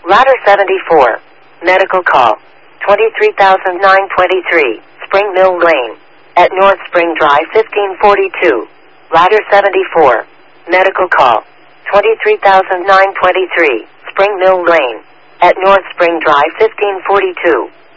Ladder 74. Medical call. 23,923, Spring Mill Lane. At North Spring Drive 1542. Ladder 74. Medical call. 23,923, Spring Mill Lane. At North Spring Drive 1542.